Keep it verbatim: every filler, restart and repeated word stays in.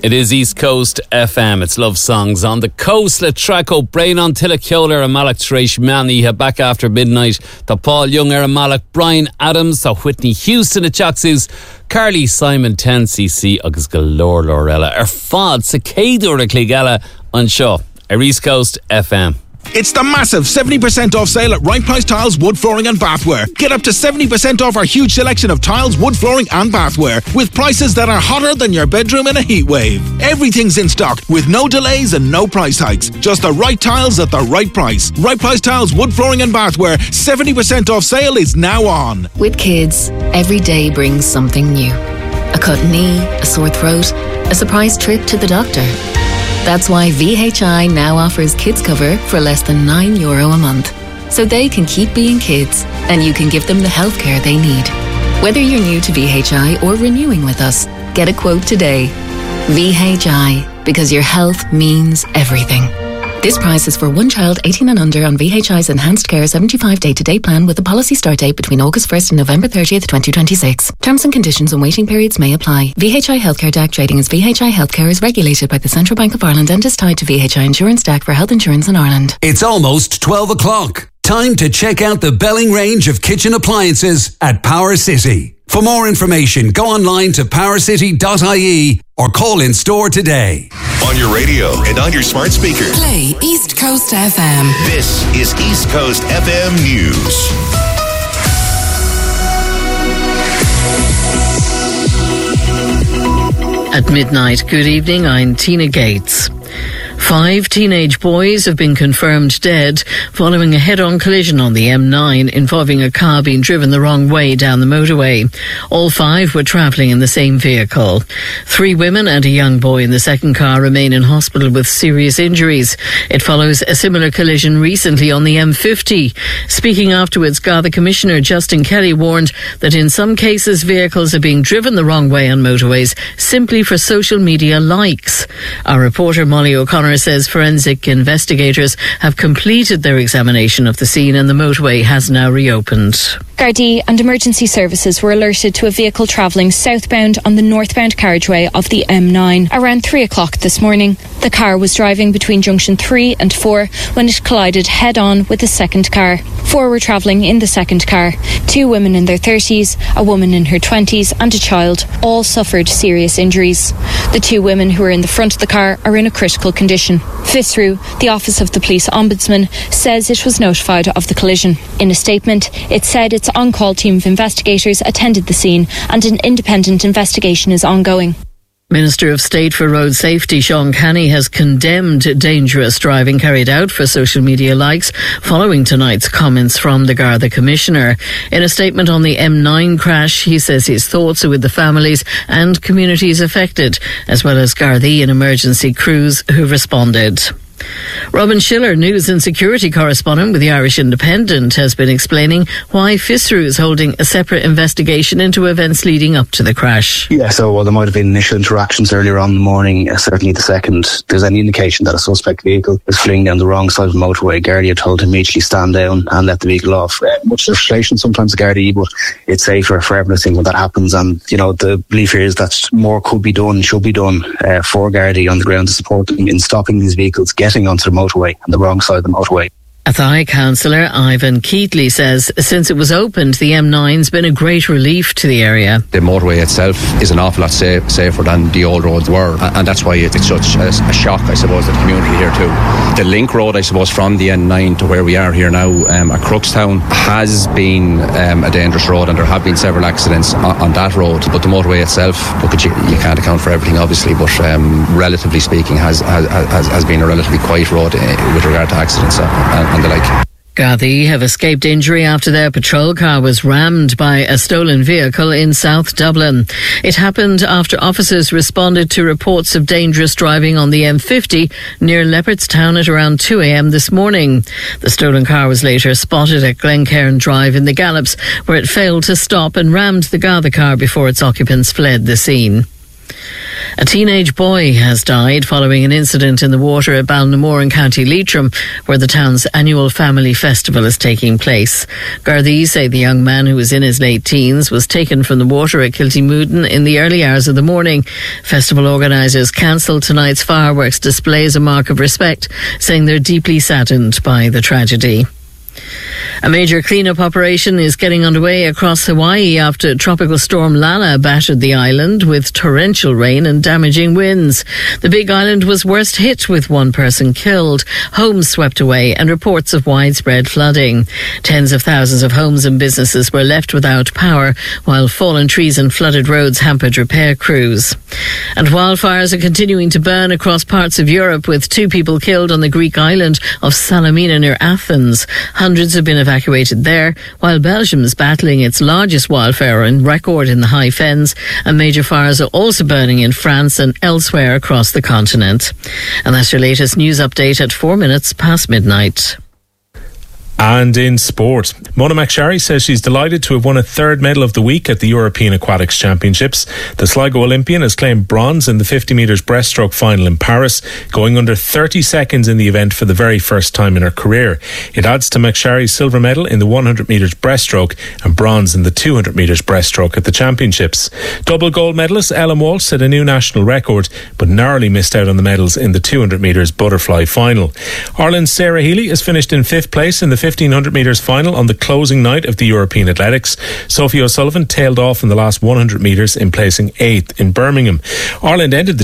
It is East Coast F M. It's Love Songs on the coast. Le Traco, Brain on Tillakyola and Malak Trish Mani back after midnight. The Paul Young era Malak, Brian Adams, the Whitney Houston at Jacksus, Carly Simon ten C C agus Galore Lorella. Ar fad Cicado or Cligala on Shaw. Ar East Coast F M. It's the massive seventy percent off sale at Right Price Tiles, Wood Flooring and Bathware. Get up to seventy percent off our huge selection of tiles, wood flooring and bathware with prices that are hotter than your bedroom in a heat wave. Everything's in stock with no delays and no price hikes. Just the right tiles at the right price. Right Price Tiles, Wood Flooring and Bathware. seventy percent off sale is now on. With kids, every day brings something new. A cut knee, a sore throat, a surprise trip to the doctor. That's why V H I now offers kids cover for less than nine euro a month. So they can keep being kids and you can give them the healthcare they need. Whether you're new to V H I or renewing with us, get a quote today. V H I, because your health means everything. This price is for one child eighteen and under on V H I's Enhanced Care seventy-five day-to-day plan with a policy start date between August first and November thirtieth, twenty twenty-six. Terms and conditions and waiting periods may apply. V H I Healthcare D A C trading as V H I Healthcare is regulated by the Central Bank of Ireland and is tied to V H I Insurance D A C for health insurance in Ireland. It's almost twelve o'clock. Time to check out the Belling range of kitchen appliances at Power City. For more information, go online to power city dot I E or call in store today. On your radio and on your smart speaker. Play East Coast F M. This is East Coast F M News. At midnight, good evening, I'm Tina Gates. Five teenage boys have been confirmed dead following a head-on collision on the M nine involving a car being driven the wrong way down the motorway. All five were travelling in the same vehicle. Three women and a young boy in the second car remain in hospital with serious injuries. It follows a similar collision recently on the M fifty. Speaking afterwards, Garda Commissioner Justin Kelly warned that in some cases vehicles are being driven the wrong way on motorways simply for social media likes. Our reporter Molly O'Connor says forensic investigators have completed their examination of the scene and the motorway has now reopened. Gardaí and emergency services were alerted to a vehicle travelling southbound on the northbound carriageway of the M nine around three o'clock this morning. The car was driving between junction three and four when it collided head-on with a second car. Four were travelling in the second car. Two women in their thirties, a woman in her twenties and a child all suffered serious injuries. The two women who were in the front of the car are in a critical condition. FISRU, the Office of the Police Ombudsman, says it was notified of the collision. In a statement, it said its on-call team of investigators attended the scene and an independent investigation is ongoing. Minister of State for Road Safety Sean Canny has condemned dangerous driving carried out for social media likes following tonight's comments from the Garda Commissioner. In a statement on the M nine crash, he says his thoughts are with the families and communities affected, as well as Gardaí and emergency crews who responded. Robin Schiller, news and security correspondent with the Irish Independent, has been explaining why FISRU is holding a separate investigation into events leading up to the crash. Yeah, so while there might have been initial interactions earlier on in the morning, uh, certainly the second there's any indication that a suspect vehicle is fleeing down the wrong side of the motorway, Gardaí are told to immediately stand down and let the vehicle off. Uh, much frustration sometimes the Gardaí, but it's safer for everything when that happens. And, you know, the belief here is that more could be done, should be done uh, for Gardaí on the ground to support them in stopping these vehicles getting onto the motorway on the wrong side of the motorway. Athy councillor Ivan Keatley says since it was opened, the M nine's been a great relief to the area. The motorway itself is an awful lot safe, safer than the old roads were, and that's why it's such a, a shock, I suppose, to the community here too. The link road, I suppose, from the M nine to where we are here now um, at Crookstown has been um, a dangerous road, and there have been several accidents on, on that road. But the motorway itself, look, you, you can't account for everything, obviously, but um, relatively speaking, has, has has been a relatively quiet road with regard to accidents and, and the like. Gardaí have escaped injury after their patrol car was rammed by a stolen vehicle in South Dublin. It happened after officers responded to reports of dangerous driving on the M fifty near Leopardstown at around two a.m. this morning. The stolen car was later spotted at Glencairn Drive in the Gallops, where it failed to stop and rammed the Garda car before its occupants fled the scene. A teenage boy has died following an incident in the water at Ballinamore in County Leitrim, where the town's annual family festival is taking place. Gardaí say the young man, who was in his late teens, was taken from the water at Kiltymoodin in the early hours of the morning. Festival organisers cancelled tonight's fireworks display as a mark of respect, saying they're deeply saddened by the tragedy. A major clean-up operation is getting underway across Hawaii after Tropical Storm Lana battered the island with torrential rain and damaging winds. The Big Island was worst hit, with one person killed, homes swept away, and reports of widespread flooding. Tens of thousands of homes and businesses were left without power, while fallen trees and flooded roads hampered repair crews. And wildfires are continuing to burn across parts of Europe, with two people killed on the Greek island of Salamina near Athens. Hundreds have been evacuated there, while Belgium is battling its largest wildfire in record in the High Fens, and major fires are also burning in France and elsewhere across the continent. And that's your latest news update at four minutes past midnight. And in sport, Mona McSharry says she's delighted to have won a third medal of the week at the European Aquatics Championships. The Sligo Olympian has claimed bronze in the fifty metres breaststroke final in Paris, going under thirty seconds in the event for the very first time in her career. It adds to McSharry's silver medal in the one hundred metres breaststroke and bronze in the two hundred metres breaststroke at the championships. Double gold medalist Ellen Walsh set a new national record, but narrowly missed out on the medals in the two hundred metres butterfly final. Ireland's Sarah Healy has finished in fifth place in the fifteen hundred metres final on the closing night of the European Athletics. Sophie O'Sullivan tailed off in the last one hundred metres in placing eighth in Birmingham. Ireland ended the